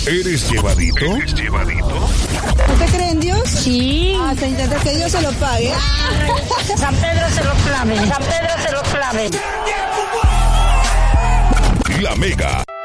¿Eres llevadito? ¿Usted cree en Dios? Sí. Hasta intentar que Dios se lo pague. San Pedro se lo clave. San Pedro se lo clave. La Mega.